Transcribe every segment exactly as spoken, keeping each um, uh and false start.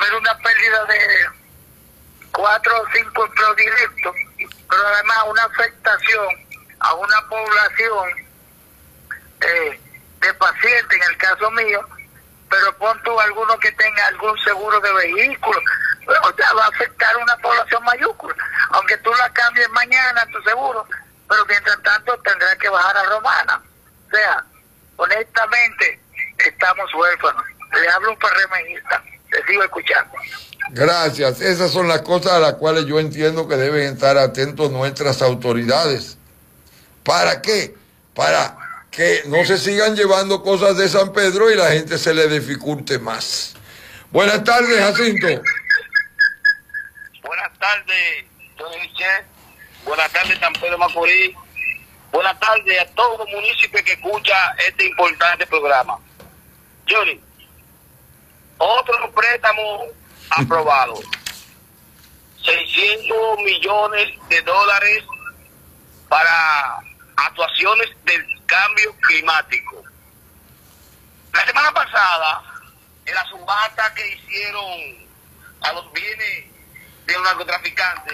haber una pérdida de cuatro o cinco empleos directos, pero además una afectación a una población eh, de pacientes, en el caso mío, pero pon tú alguno que tenga algún seguro de vehículo, o sea, va a afectar a una población mayúscula, aunque tú la cambies mañana, tu seguro, pero mientras tanto tendrás que bajar a Romana. O sea, honestamente, estamos huérfanos. Le hablo un perremejista, le sigo escuchando. Gracias. Esas son las cosas a las cuales yo entiendo que deben estar atentos nuestras autoridades. ¿Para qué? Para que no se sigan llevando cosas de San Pedro y la gente se le dificulte más. Buenas tardes, Jacinto. Buenas tardes, Tony Michel. Buenas tardes, San Pedro Macorís. Buenas tardes a todos los municipios que escuchan este importante programa. Johnny, otro préstamo aprobado. seiscientos millones de dólares para actuaciones del cambio climático. La semana pasada, en la subasta que hicieron a los bienes de los narcotraficantes,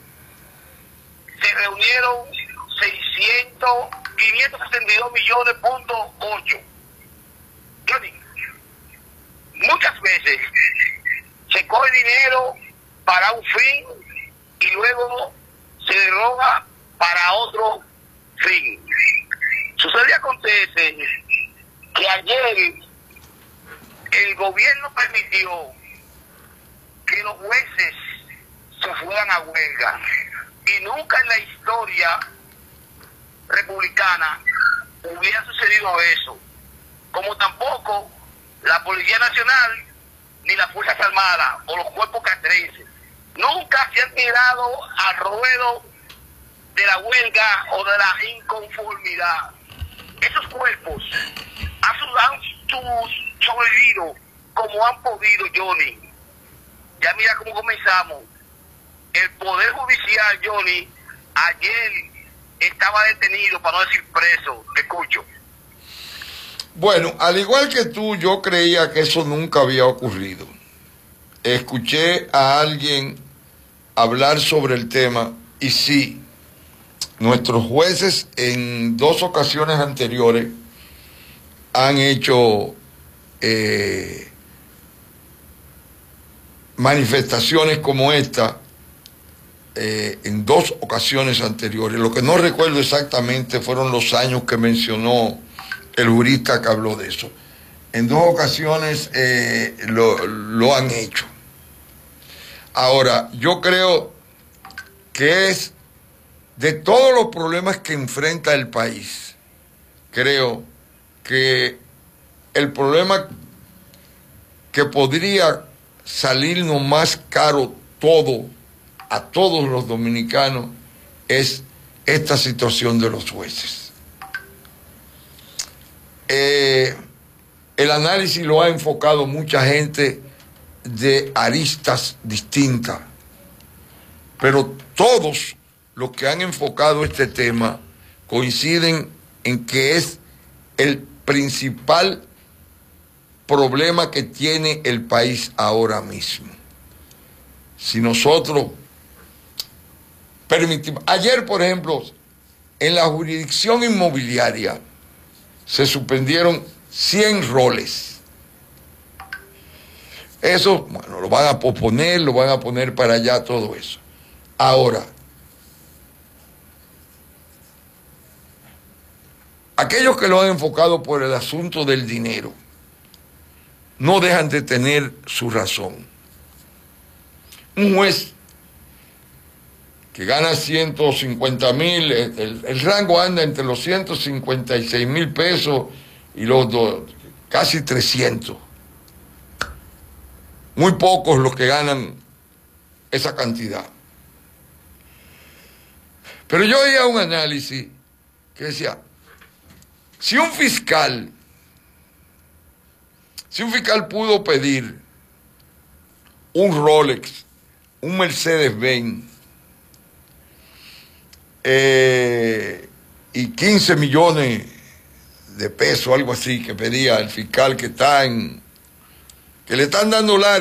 se reunieron seiscientos, quinientos sesenta y dos millones punto ocho. Johnny, muchas veces se coge dinero para un fin y luego se deroga para otro fin. Sucede y acontece que ayer el gobierno permitió que los jueces se fueran a huelga y nunca en la historia republicana hubiera sucedido eso, como tampoco la Policía Nacional ni las Fuerzas Armadas o los cuerpos castrenses nunca se han tirado al ruedo de la huelga o de la inconformidad. Esos cuerpos han sobrevivido como han podido, Johnny. Ya mira cómo comenzamos. El Poder Judicial, Johnny, ayer estaba detenido, para no decir preso. Te escucho. Bueno, al igual que tú, yo creía que eso nunca había ocurrido. Escuché a alguien hablar sobre el tema y sí, nuestros jueces en dos ocasiones anteriores han hecho eh, manifestaciones como esta eh, en dos ocasiones anteriores. Lo que no recuerdo exactamente fueron los años que mencionó el jurista que habló de eso. En dos ocasiones eh, lo, lo han hecho. Ahora, yo creo que es de todos los problemas que enfrenta el país, creo que el problema que podría salirnos más caro todo, a todos los dominicanos, es esta situación de los jueces. Eh, el análisis lo ha enfocado mucha gente de aristas distintas, pero todos los que han enfocado este tema coinciden en que es el principal problema que tiene el país ahora mismo. Si nosotros permitimos... Ayer, por ejemplo, en la jurisdicción inmobiliaria se suspendieron cien roles. Eso, bueno, lo van a posponer, lo van a poner para allá, todo eso. Ahora, aquellos que lo han enfocado por el asunto del dinero no dejan de tener su razón. Un juez que gana ciento cincuenta mil, el, el rango anda entre los ciento cincuenta y seis mil pesos y los dos, casi trescientos. Muy pocos los que ganan esa cantidad. Pero yo oía un análisis que decía, si un fiscal, si un fiscal pudo pedir un Rolex, un Mercedes-Benz eh, y quince millones de pesos, algo así, que pedía el fiscal que está en, que le están dando larga,